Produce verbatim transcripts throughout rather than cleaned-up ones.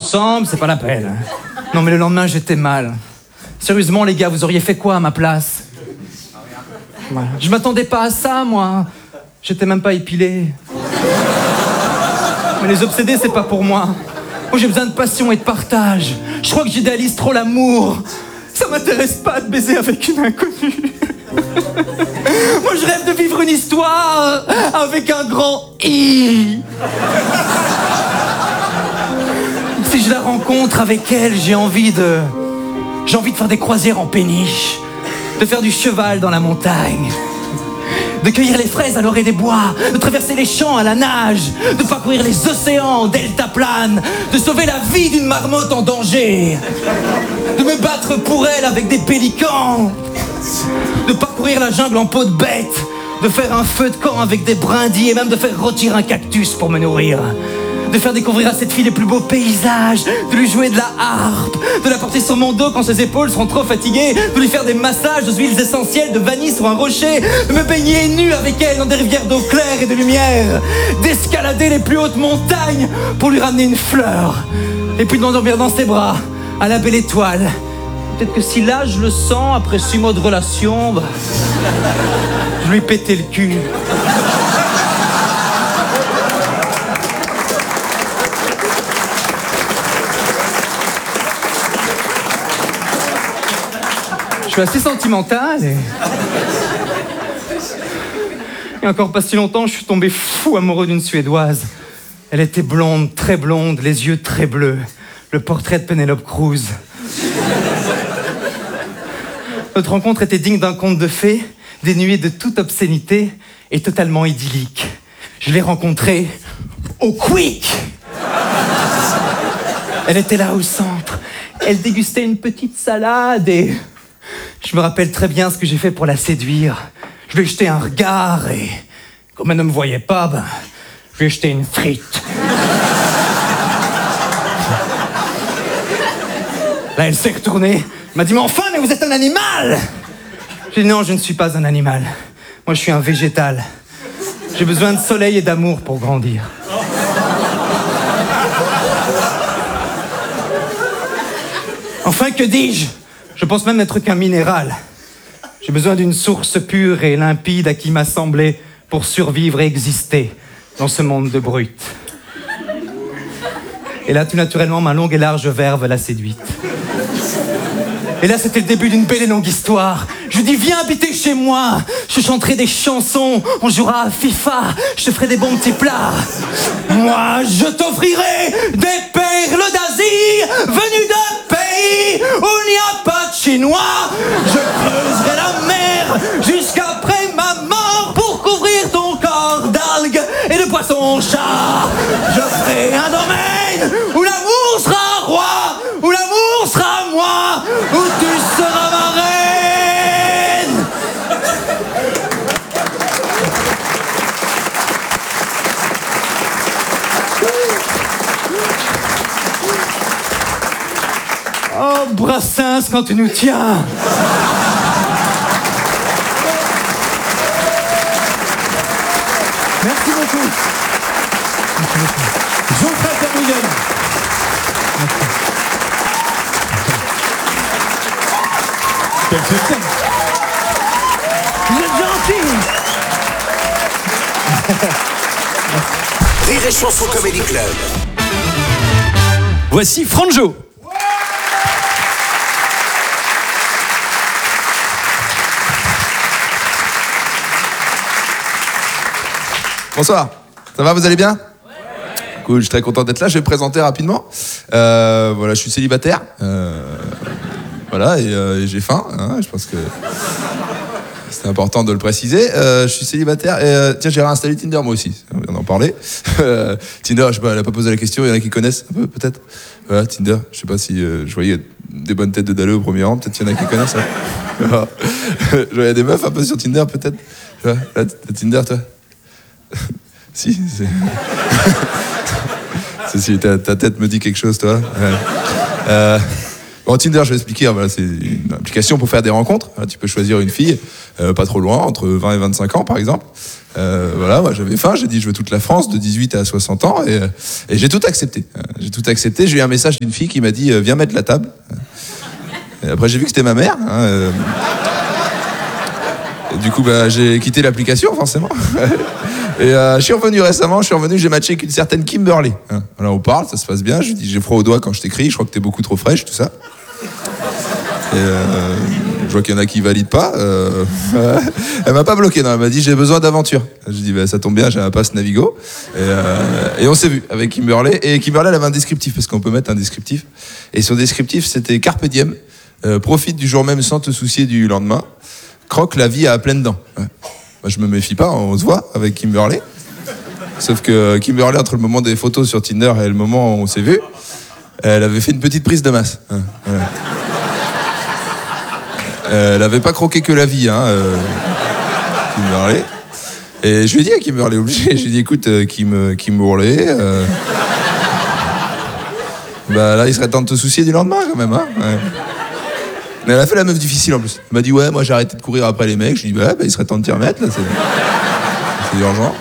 ensemble, c'est pas la peine. Non mais le lendemain, j'étais mal. Sérieusement, les gars, vous auriez fait quoi à ma place? Voilà. Je m'attendais pas à ça, moi. J'étais même pas épilé. Mais les obsédés, c'est pas pour moi. Moi, j'ai besoin de passion et de partage. Je crois que j'idéalise trop l'amour. Ça m'intéresse pas de baiser avec une inconnue. Moi, je rêve de vivre une histoire avec un grand I. Si je la rencontre avec elle, j'ai envie de... J'ai envie de faire des croisières en péniche, de faire du cheval dans la montagne, de cueillir les fraises à l'orée des bois, de traverser les champs à la nage, de parcourir les océans en deltaplane, de sauver la vie d'une marmotte en danger, de me battre pour elle avec des pélicans, de parcourir la jungle en peau de bête, de faire un feu de camp avec des brindilles et même de faire rôtir un cactus pour me nourrir. De faire découvrir à cette fille les plus beaux paysages, de lui jouer de la harpe, de la porter sur mon dos quand ses épaules seront trop fatiguées, de lui faire des massages aux huiles essentielles de vanille sur un rocher, de me baigner nu avec elle dans des rivières d'eau claire et de lumière, d'escalader les plus hautes montagnes pour lui ramener une fleur, et puis de m'endormir dans ses bras, à la belle étoile. Peut-être que si là je le sens, après six mois de relation, bah, je lui pétais le cul. Je suis assez sentimental et... et encore pas si longtemps, je suis tombé fou amoureux d'une Suédoise. Elle était blonde, très blonde, les yeux très bleus. Le portrait de Penelope Cruz. Notre rencontre était digne d'un conte de fées, dénué de toute obscénité et totalement idyllique. Je l'ai rencontrée au Quick. Elle était là au centre. Elle dégustait une petite salade et... Je me rappelle très bien ce que j'ai fait pour la séduire. Je lui ai jeté un regard et, comme elle ne me voyait pas, ben, je lui ai jeté une frite. Là, elle s'est retournée. Elle m'a dit, mais enfin, mais vous êtes un animal! J'ai dit, non, je ne suis pas un animal. Moi, je suis un végétal. J'ai besoin de soleil et d'amour pour grandir. Enfin, que dis-je? Je pense même n'être qu'un minéral. J'ai besoin d'une source pure et limpide à qui m'assembler pour survivre et exister dans ce monde de brutes. Et là, tout naturellement, ma longue et large verve l'a séduite. Et là, c'était le début d'une belle et longue histoire. Je lui dis, viens habiter chez moi. Je chanterai des chansons, on jouera à FIFA, je te ferai des bons petits plats. Moi, je t'offrirai des perles d'Asie venues d'un pays où il n'y a pas de Chinois. Je creuserai la mer jusqu'après ma mort pour couvrir ton corps d'algues et de poissons-chats. Je ferai un domaine où l'amour sera roi, où l'amour sera moi, où tu seras ma reine. Oh, Brassens, quand tu nous tiens. Merci beaucoup. Merci beaucoup. Jean-François Termouillon. Quel succès. Vous êtes gentil. Rire et Chanson Comedy Club. Voici Franjo. Bonsoir, ça va, vous allez bien? Ouais. Cool, je suis très content d'être là, je vais me présenter rapidement. Euh, voilà, je suis célibataire, euh, voilà, et, euh, et j'ai faim, hein, je pense que c'est important de le préciser. Euh, je suis célibataire, et euh, tiens, j'ai réinstallé Tinder moi aussi, on vient d'en parler. Euh, Tinder, je sais pas, elle a pas posé la question, il y en a qui connaissent un peu, peut-être. Voilà, Tinder, je sais pas si euh, je voyais des bonnes têtes de Dalleux au premier rang, peut-être qu'il y en a qui connaissent. Hein. Je voyais des meufs un peu sur Tinder, peut-être. Là, Tinder, toi? Si, c'est... c'est si ta, ta tête me dit quelque chose, toi. Ouais. Euh, Bon, Tinder, je vais expliquer, hein, voilà, c'est une application pour faire des rencontres. Voilà, tu peux choisir une fille, euh, pas trop loin, entre vingt et vingt-cinq ans par exemple. Euh, voilà, moi j'avais faim, j'ai dit je veux toute la France, de dix-huit à soixante ans, et, et j'ai tout accepté. J'ai tout accepté, j'ai eu un message d'une fille qui m'a dit viens mettre la table. Et après j'ai vu que c'était ma mère. Hein, euh... et du coup bah, j'ai quitté l'application forcément. Et euh, je suis revenu récemment, je suis revenu, j'ai matché avec une certaine Kimberly. Hein. Alors on parle, ça se passe bien, je lui dis j'ai froid aux doigts quand je t'écris, je crois que t'es beaucoup trop fraîche, tout ça. Et euh, je vois qu'il y en a qui valident pas. Euh, elle m'a pas bloqué, non, elle m'a dit j'ai besoin d'aventure. Je dis bah, ça tombe bien, j'ai un pass Navigo. Et, euh, et on s'est vu avec Kimberly. Et Kimberly elle avait un descriptif, parce qu'on peut mettre un descriptif. Et son descriptif c'était Carpe diem, euh, profite du jour même sans te soucier du lendemain, croque la vie à pleines dents. Ouais. Moi, je me méfie pas, on se voit avec Kimberly. Sauf que Kimberly, entre le moment des photos sur Tinder et le moment où on s'est vu, elle avait fait une petite prise de masse. Hein, ouais. Elle avait pas croqué que la vie, hein, euh, Kimberly. Et je lui ai dit à Kimberly, obligé, je lui ai dit écoute, euh, Kim, Kimberly, euh, bah là, il serait temps de te soucier du lendemain quand même, hein. Ouais. Mais elle a fait la meuf difficile en plus. Elle m'a dit ouais, moi j'ai arrêté de courir après les mecs. Je lui ai dit bah, bah il serait temps de t'y remettre là, c'est, c'est urgent.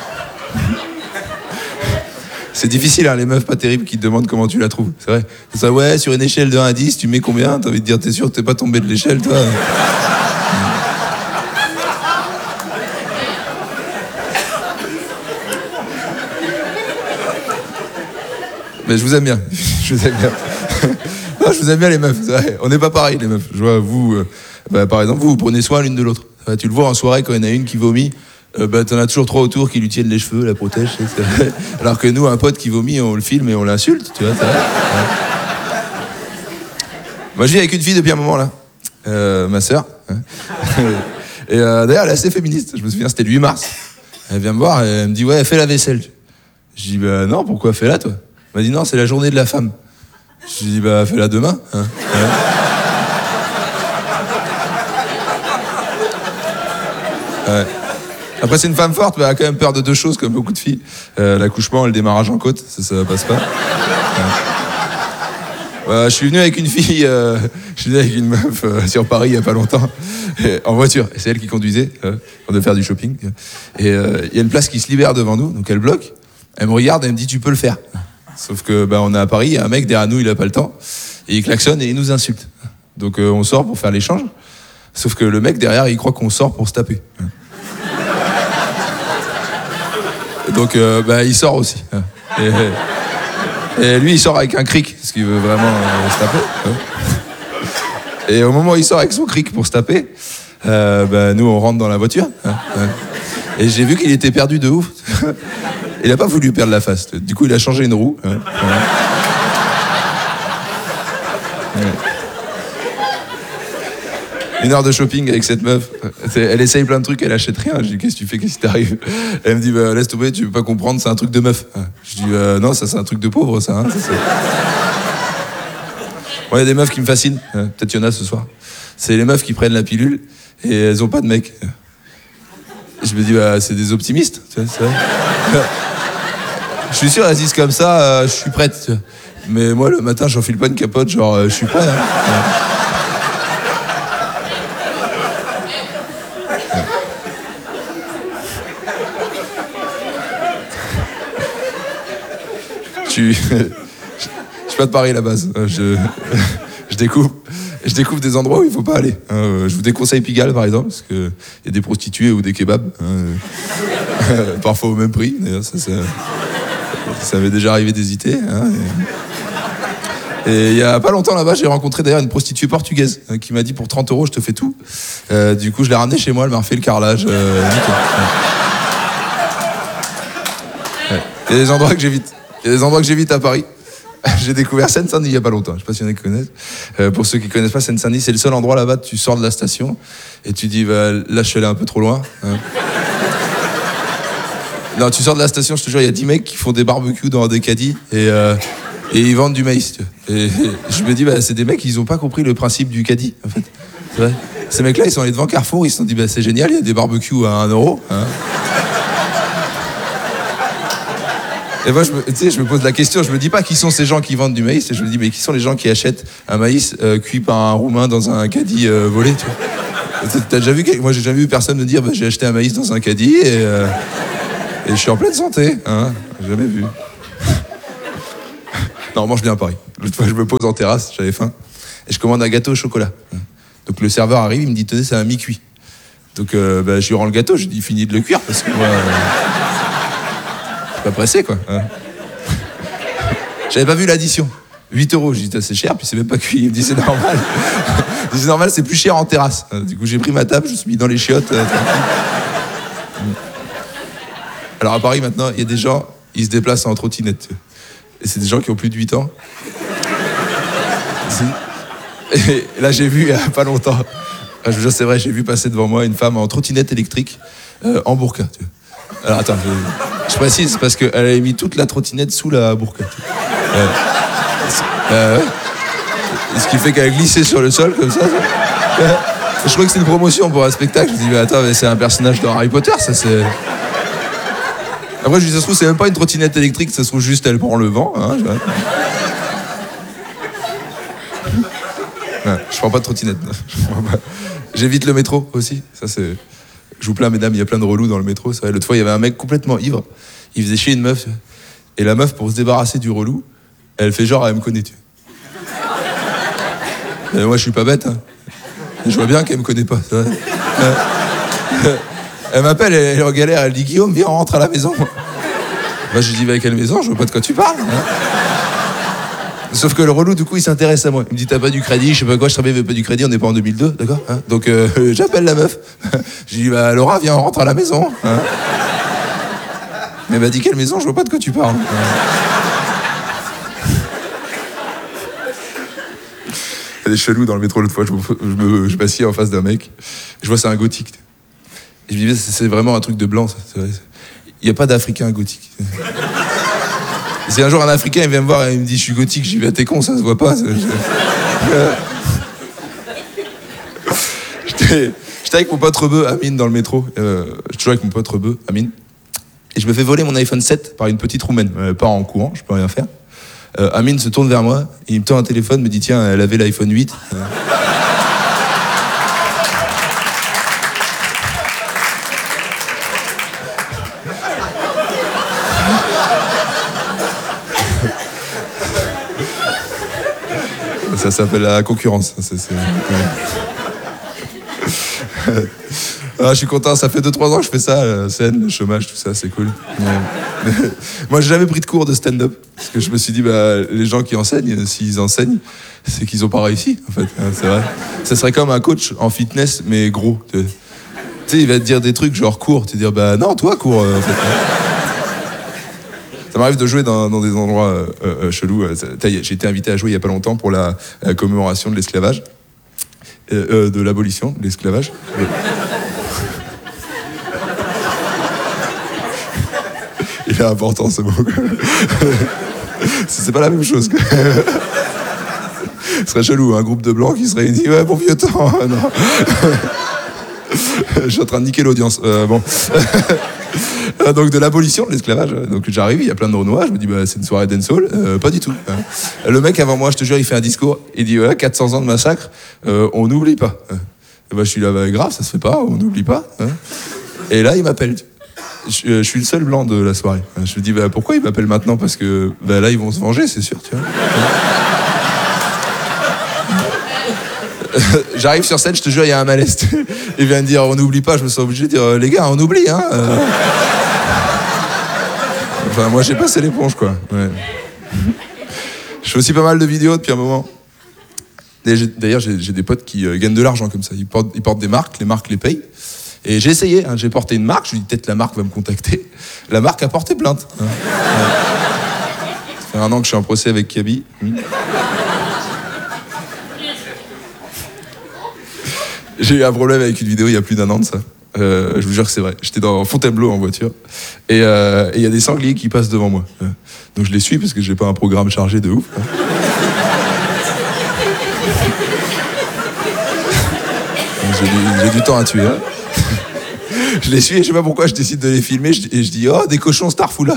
C'est difficile hein, les meufs pas terribles qui te demandent comment tu la trouves. C'est vrai. C'est ça ouais, sur une échelle de un à dix, tu mets combien? T'as envie de dire t'es sûr que t'es pas tombé de l'échelle toi? Mais je vous aime bien. Je vous aime bien. Non, je vous aime bien les meufs, c'est vrai. On n'est pas pareil les meufs. Je vois vous, euh, bah, par exemple, vous, vous prenez soin l'une de l'autre. Bah, tu le vois en soirée quand il y en a une qui vomit, euh, bah, t'en as toujours trois autour qui lui tiennent les cheveux, la protègent. C'est vrai. Alors que nous, un pote qui vomit, on le filme et on l'insulte, tu vois. C'est vrai. Ouais. Moi, je vis avec une fille depuis un moment là, euh, ma sœur. Hein. Et euh, d'ailleurs, elle est assez féministe. Je me souviens, c'était le huit mars. Elle vient me voir et elle me dit ouais, fais la vaisselle. Je dis bah non, pourquoi fais-la toi? Elle m'a dit non, c'est la journée de la femme. Je lui dis bah fais-la demain. Hein. Ouais. Ouais. Après c'est une femme forte, mais elle a quand même peur de deux choses comme beaucoup de filles. Euh, l'accouchement et le démarrage en côte, ça, ça passe pas. Ouais. Ouais, je suis venu avec une fille, euh, je suis venu avec une meuf euh, sur Paris il y a pas longtemps, et, en voiture. Et c'est elle qui conduisait, euh, on devait faire du shopping. Et il euh, y a une place qui se libère devant nous, donc elle bloque. Elle me regarde et elle me dit tu peux le faire. Sauf que bah, on est à Paris, il y a un mec derrière nous, il a pas le temps, et il klaxonne et il nous insulte. Donc euh, on sort pour faire l'échange, sauf que le mec derrière, il croit qu'on sort pour se taper. Donc euh, bah, il sort aussi. Et, et lui, il sort avec un cric, parce qu'il veut vraiment euh, se taper. Et au moment où il sort avec son cric pour se taper, euh, bah, nous, on rentre dans la voiture. Et j'ai vu qu'il était perdu de ouf. Il n'a pas voulu perdre la face. Du coup, il a changé une roue. Hein. Ouais. Ouais. Une heure de shopping avec cette meuf. Elle essaye plein de trucs, elle achète rien. Je dis qu'est-ce que tu fais, qu'est-ce qui t'arrive? Elle me dit bah, laisse tomber, tu veux pas comprendre, c'est un truc de meuf. Je dis euh, non, ça c'est un truc de pauvre, ça. Hein, ça c'est... Bon, il y a des meufs qui me fascinent. Peut-être qu'il y en a ce soir. C'est les meufs qui prennent la pilule et elles ont pas de mec. Je me dis bah c'est des optimistes. Tu vois, c'est vrai. Je suis sûr, elles disent comme ça, euh, je suis prête. Tu vois. Mais moi, le matin, j'enfile pas une capote, genre, euh, je suis prêt. Hein. Je suis... je suis pas de Paris à la base. Je, je découvre... Je découvre des endroits où il faut pas aller. Je vous déconseille Pigalle, par exemple, parce qu'il y a des prostituées ou des kebabs. Hein. Parfois au même prix, d'ailleurs. Ça, ça, ça m'est déjà arrivé d'hésiter. Hein. Et il y a pas longtemps là-bas, j'ai rencontré d'ailleurs une prostituée portugaise hein, qui m'a dit pour trente euros, je te fais tout. Euh, du coup, je l'ai ramenée chez moi, elle m'a refait le carrelage. Euh, nickel. Ouais. Il y a des endroits que j'évite. Il y a des endroits que j'évite à Paris. J'ai découvert Seine-Saint-Denis il y a pas longtemps. Je sais pas s'il y en a qui connaissent. Euh, pour ceux qui connaissent pas Seine-Saint-Denis, c'est le seul endroit là-bas. Tu sors de la station et tu dis bah, là, je suis allé un peu trop loin. Hein. Non, tu sors de la station, je te jure, il y a dix mecs qui font des barbecues dans des caddies et, euh, et ils vendent du maïs. Tu vois. Et, et je me dis bah, c'est des mecs, ils ont pas compris le principe du caddie. En fait, c'est vrai. Ces mecs-là, ils sont allés devant Carrefour, ils se sont dit bah, c'est génial, il y a des barbecues à un euro. Hein. Et moi, je me, tu sais, je me pose la question, je me dis pas qui sont ces gens qui vendent du maïs, et je me dis, mais qui sont les gens qui achètent un maïs euh, cuit par un Roumain dans un caddie euh, volé, tu vois. T'as déjà vu, moi j'ai jamais vu personne me dire, bah, j'ai acheté un maïs dans un caddie et, euh, et je suis en pleine santé, hein, jamais vu. Non, on mange bien à Paris. L'autre fois, je me pose en terrasse, j'avais faim, et je commande un gâteau au chocolat. Donc le serveur arrive, il me dit, tenez, c'est un mi-cuit. Donc euh, bah, je lui rends le gâteau, je lui dis, finis de le cuire, parce que moi... Euh, pas pressé quoi. Hein. J'avais pas vu l'addition. huit euros, j'ai dit c'est cher, puis c'est même pas cuit. Il me dit c'est normal. Je dis c'est normal, c'est plus cher en terrasse. Du coup j'ai pris ma table, je me suis mis dans les chiottes. Euh, Alors à Paris maintenant, il y a des gens, ils se déplacent en trottinette. Et c'est des gens qui ont plus de huit ans. Et là j'ai vu il y a pas longtemps, je vous jure c'est vrai, j'ai vu passer devant moi une femme en trottinette électrique euh, en burqa. Tu vois. Alors attends, je, je précise parce qu'elle avait mis toute la trottinette sous la burqa. Euh, euh, ce qui fait qu'elle glissait sur le sol comme ça. Euh, je crois que c'est une promotion pour un spectacle. Je me dis mais attends, mais c'est un personnage dans Harry Potter, ça c'est. Après je dis ça se trouve c'est même pas une trottinette électrique, ça se trouve juste elle prend le vent. Hein, je... Ouais, je prends pas de trottinette. J'évite le métro aussi, ça c'est. Je vous plains, mesdames, il y a plein de relous dans le métro. C'est vrai, l'autre fois, il y avait un mec complètement ivre. Il faisait chier une meuf. Et la meuf, pour se débarrasser du relou, elle fait genre, elle me connaît. Tu vois. Et moi, je suis pas bête. Hein. Je vois bien qu'elle me connaît pas. C'est vrai. Elle m'appelle, elle est en galère. Elle dit, Guillaume, viens, on rentre à la maison. Moi, je lui dis, va à quelle maison? Je vois pas de quoi tu parles. Hein. Sauf que le relou, du coup, il s'intéresse à moi. Il me dit, t'as pas du crédit, je sais pas quoi, je travaille avec pas du crédit, on n'est pas en deux mille deux, d'accord hein. Donc, euh, j'appelle la meuf. Je lui dis, bah, Laura, viens, on rentre à la maison. Hein. Mais bah, dis quelle maison, je vois pas de quoi tu parles. Il y a des chelous dans le métro l'autre fois, je, me, je, me, je m'assieds en face d'un mec, je vois, c'est un gothique. Et je me dis, c'est vraiment un truc de blanc, ça. Il n'y a pas d'Africain gothique. Si un jour un Africain il vient me voir et il me dit je suis gothique, je dis bah t'es con, ça se voit pas. J'étais, j'étais avec mon pote rebeu Amine dans le métro, euh, je suis toujours avec mon pote rebeu Amine, et je me fais voler mon iPhone sept par une petite roumaine, euh, pas en courant, je peux rien faire. Euh, Amine se tourne vers moi, il me tend un téléphone, me dit tiens, elle avait l'iPhone huit. Euh. Ça s'appelle la concurrence. C'est, c'est... Ah, je suis content, ça fait deux trois ans que je fais ça, la scène, le chômage, tout ça, c'est cool. Ouais. Moi, j'ai jamais pris de cours de stand-up, parce que je me suis dit, bah, les gens qui enseignent, s'ils enseignent, c'est qu'ils ont pas réussi, en fait. C'est vrai. Ça serait comme un coach en fitness, mais gros. Tu sais, il va te dire des trucs genre cours, tu vas dire, bah non, toi, cours, en fait. Ça m'arrive de jouer dans, dans des endroits euh, euh, chelous. J'ai été invité à jouer il y a pas longtemps pour la, la commémoration de l'esclavage, euh, euh, de l'abolition de l'esclavage. Il est important ce mot. C'est pas la même chose. Ce serait chelou, un groupe de blancs qui se réunit. Ouais, bon vieux temps. Non. Je suis en train de niquer l'audience. Euh, bon. Donc de l'abolition de l'esclavage. Donc j'arrive, il y a plein de Renois, je me dis bah c'est une soirée dancehall, euh, pas du tout. Le mec avant moi, je te jure, il fait un discours, il dit ouais, quatre cents ans de massacre, euh, on n'oublie pas. Et bah je suis là, bah, grave, ça se fait pas, on n'oublie pas. Et là il m'appelle. Je, je suis le seul blanc de la soirée. Je me dis bah pourquoi il m'appelle maintenant? Parce que bah, là ils vont se venger, c'est sûr, tu vois. J'arrive sur scène, je te jure, il y a un malaise. Il vient de dire on n'oublie pas, je me sens obligé de dire les gars, on oublie, hein. Enfin, moi j'ai passé l'éponge, quoi. Ouais. Je fais aussi pas mal de vidéos depuis un moment. D'ailleurs, j'ai, j'ai des potes qui euh, gagnent de l'argent comme ça. Ils portent, ils portent des marques, les marques les payent. Et j'ai essayé, hein, j'ai porté une marque, je lui dis peut-être la marque va me contacter. La marque a porté plainte. Hein. Ouais. Ça fait un an que je suis en procès avec Kaby. Mmh. J'ai eu un problème avec une vidéo il y a plus d'un an de ça. Euh, je vous jure que c'est vrai. J'étais dans Fontainebleau en voiture et il euh, y a des sangliers qui passent devant moi. Euh, donc je les suis parce que j'ai pas un programme chargé de ouf. Hein. J'ai, du, j'ai du temps à tuer. Hein. Je les suis et je sais pas pourquoi je décide de les filmer je, et je dis oh des cochons Starfoula.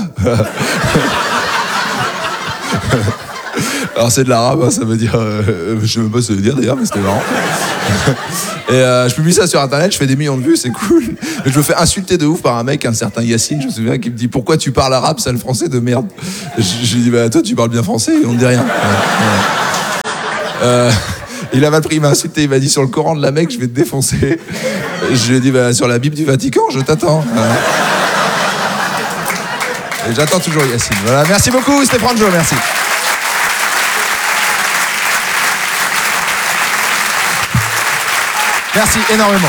Alors c'est de l'arabe, hein, ça veut dire, euh, je sais même pas ce que ça veut dire d'ailleurs, mais c'était marrant. Et euh, je publie ça sur internet, je fais des millions de vues, c'est cool. Mais je me fais insulter de ouf par un mec, un certain Yacine, je me souviens, qui me dit pourquoi tu parles arabe, sale français de merde. Je, je lui dis bah toi tu parles bien français et on ne dit rien. Ouais, ouais. Euh, il a mal pris, il m'a insulté, il m'a dit sur le Coran de la Mecque, je vais te défoncer. Je lui ai dit bah sur la Bible du Vatican, je t'attends. Voilà. Et j'attends toujours Yacine. Voilà, merci beaucoup Stéphane Jo, merci. Merci énormément.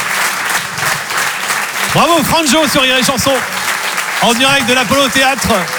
Bravo Franjo sur Rire et Chanson, en direct de l'Apollo Théâtre.